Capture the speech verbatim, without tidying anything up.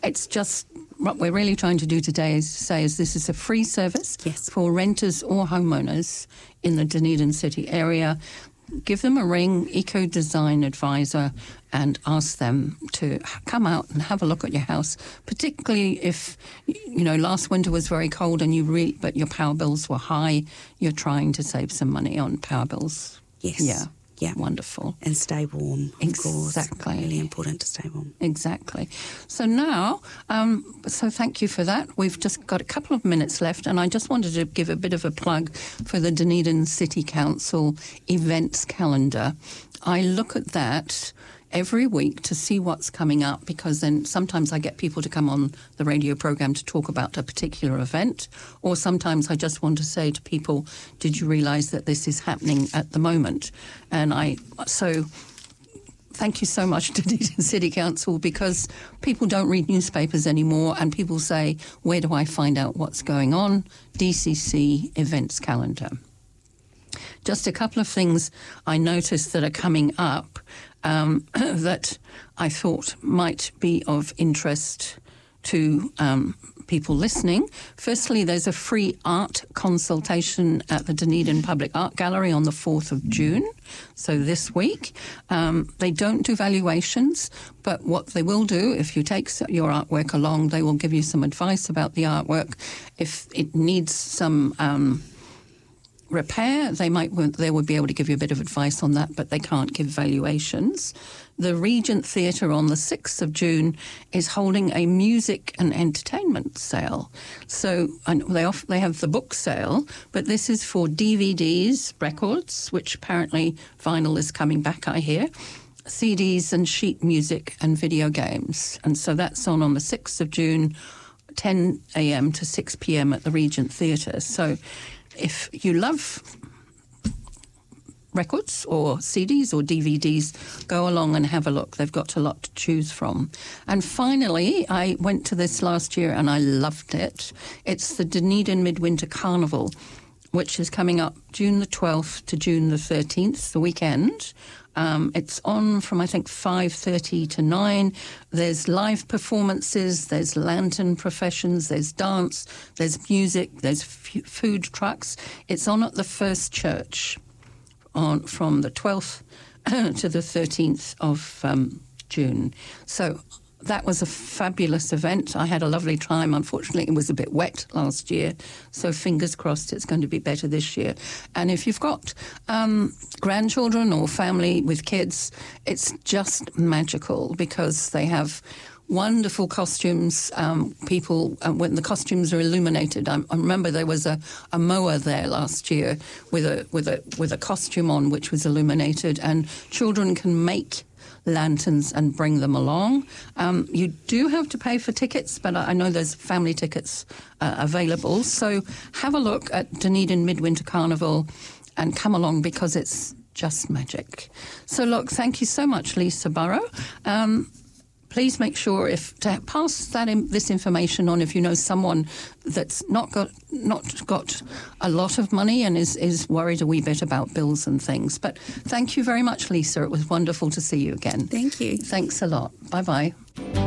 it's just what we're really trying to do today is say is this is a free service yes. for renters or homeowners in the Dunedin city area. Give them a ring, Eco Design Advisor, and ask them to come out and have a look at your house, particularly if, you know, last winter was very cold and you re- but your power bills were high. You're trying to save some money on power bills. Yes. Yeah. Yeah. Wonderful. And stay warm, of exactly. course. Really important to stay warm. Exactly. So now, um, so thank you for that. We've just got a couple of minutes left, and I just wanted to give a bit of a plug for the Dunedin City Council events calendar. I look at that every week to see what's coming up, because then sometimes I get people to come on the radio program to talk about a particular event, or sometimes I just want to say to people, did you realise that this is happening at the moment? And I, so thank you so much to Dunedin City Council, because people don't read newspapers anymore and people say, where do I find out what's going on? D C C events calendar. Just a couple of things I noticed that are coming up um, that I thought might be of interest to um, people listening. Firstly, there's a free art consultation at the Dunedin Public Art Gallery on the fourth of June, so this week. Um, they don't do valuations, but what they will do, if you take your artwork along, they will give you some advice about the artwork. If it needs some Um, repair, they might they would be able to give you a bit of advice on that, but they can't give valuations. The Regent Theatre on the sixth of June is holding a music and entertainment sale. So and they off, they have the book sale, but this is for D V Ds, records, which apparently vinyl is coming back, I hear, C Ds and sheet music and video games. And so that's on on the sixth of June, ten a.m. to six p.m. at the Regent Theatre. So if you love records or C Ds or D V Ds, go along and have a look. They've got a lot to choose from. And finally, I went to this last year and I loved it. It's the Dunedin Midwinter Carnival, which is coming up June the twelfth to June the thirteenth, the weekend. Um, it's on from, I think, five thirty to nine. There's live performances, there's lantern professions, there's dance, there's music, there's f- food trucks. It's on at the First Church on from the twelfth to the thirteenth of um, June. So that was a fabulous event. I had a lovely time. Unfortunately, it was a bit wet last year, so fingers crossed it's going to be better this year. And if you've got um, grandchildren or family with kids, it's just magical, because they have wonderful costumes. Um, people, uh, when the costumes are illuminated, I, I remember there was a, a mower there last year with a with a with a costume on which was illuminated, and children can make lanterns and bring them along. Um, you do have to pay for tickets, but I know there's family tickets uh, available. So have a look at Dunedin Midwinter Carnival and come along, because it's just magic. So look, thank you so much, Lisa Burrow. Um, Please make sure if to pass that in, this information on if you know someone that's not got not got a lot of money and is, is worried a wee bit about bills and things. But thank you very much, Lisa. It was wonderful to see you again. Thank you. Thanks a lot. Bye-bye.